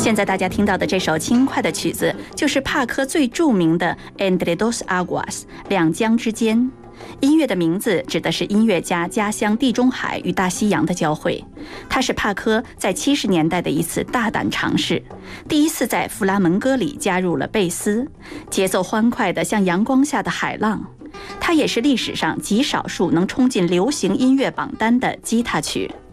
现在大家听到的这首轻快的曲子，就是帕科最著名的 Entre dos Aguas 两江之间。音乐的名字指的是音乐家家乡地中海与大西洋的交汇。它是帕科在70年代的一次大胆尝试，第一次在弗拉门戈里加入了贝斯，节奏欢快的像阳光下的海浪。它也是历史上极少数能冲进流行音乐榜单的吉他曲。